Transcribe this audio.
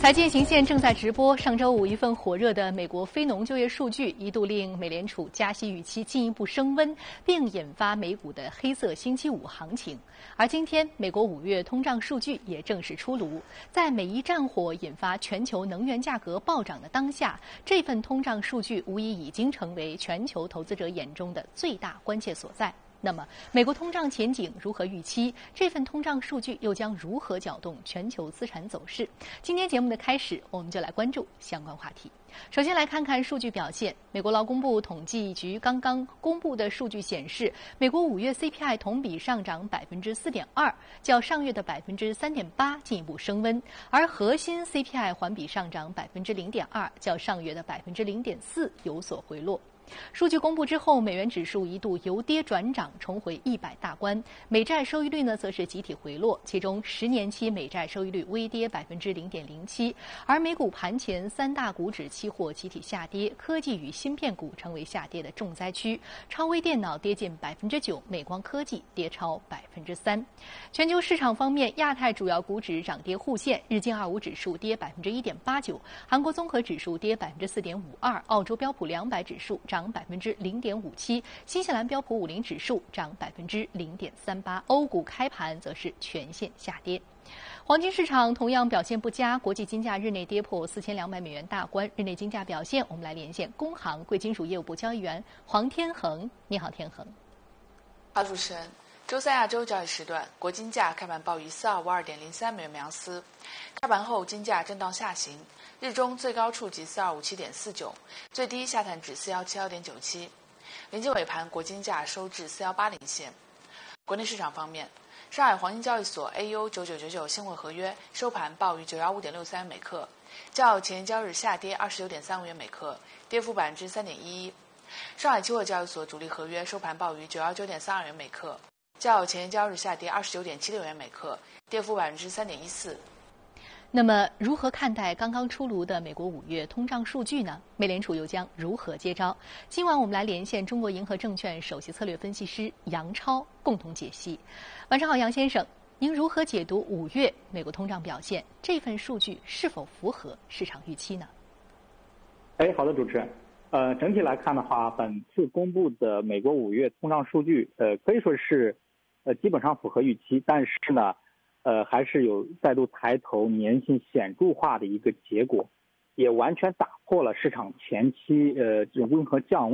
财经行线正在直播。上周五，一份火热的美国非农就业数据一度令美联储加息预期进一步升温，并引发美股的黑色星期五行情。而今天，美国5月通胀数据也正式出炉。在美伊战火引发全球能源价格暴涨的当下，这份通胀数据无疑已经成为全球投资者眼中的最大关切所在。那么，美国通胀前景如何预期？这份通胀数据又将如何搅动全球资产走势？今天节目的开始，我们就来关注相关话题。首先来看看数据表现。美国劳工部统计局刚刚公布的数据显示，美国5月 CPI 同比上涨4.2%，较上月的3.8%进一步升温，而核心 CPI 环比上涨0.2%，较上月的0.4%有所回落。数据公布之后，美元指数一度由跌转涨，重回100大关。美债收益率呢，则是集体回落，其中10年期美债收益率微跌0.07%，而美股盘前3大股指期货集体下跌，科技与芯片股成为下跌的重灾区，超微电脑跌近9%，美光科技跌超3%。全球市场方面，亚太主要股指涨跌互现，日经25指数跌1.89%，韩国综合指数跌4.52%，澳洲标普200指数涨0.57%，新西兰标普50指数涨0.38%，欧股开盘则是全线下跌。黄金市场同样表现不佳，国际金价日内跌破$4200大关。日内金价表现，我们来连线工行贵金属业务部交易员黄天恒。你好，天恒。 好，主持人。周三亚洲交易时段，国金价开盘报于4252.03美元每盎司，开盘后金价震荡下行，日中最高触及4257.49，最低下探至4171.97，临近尾盘国金价收至4180线。国内市场方面，上海黄金交易所 AU9999 现货合约收盘报于915.63每克，较前一交易日下跌29.35元每克，跌幅3.11%。上海期货交易所主力合约收盘报于919.32元每克，较前一交易日下跌29.76元每克，跌幅3.14%。 那么，如何看待刚刚出炉的美国5月通胀数据呢？美联储又将如何接招？今晚我们来连线中国银河证券首席策略分析师杨超，共同解析。晚上好，杨先生，您如何解读5月美国通胀表现？这份数据是否符合市场预期呢？ 好的，主持人。整体来看的话，本次公布的美国5月通胀数据，可以说是，基本上符合预期，但是呢，还是有再度抬头、粘性显著化的一个结果，也完全打破了市场前期这种温和降温